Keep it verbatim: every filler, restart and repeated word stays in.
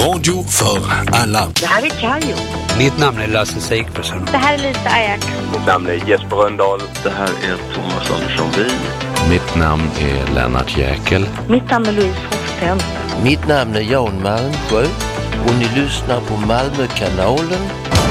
Radio för alla. Det här är Kajo. Mitt namn är Lasse Sigfridsson. Det här är Lisa Ajax. Mitt namn är Jesper Rönndahl. Det här är Thomas Andersson Wien. Mitt namn är Lennart Jäkel. Mitt namn är Louise Forssten. Mitt namn är Jan Malmsjö och ni lyssnar på Malmökanalen.